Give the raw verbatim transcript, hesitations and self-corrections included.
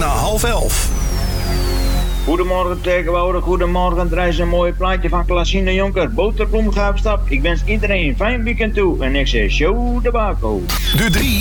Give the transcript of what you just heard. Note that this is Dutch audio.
na half elf. Goedemorgen tegenwoordig, goedemorgen. Er is een mooi plaatje van Klasine Jonker. Boterblom Gaapstap. Ik wens iedereen een fijn weekend toe. En ik zeg show de bako. De drie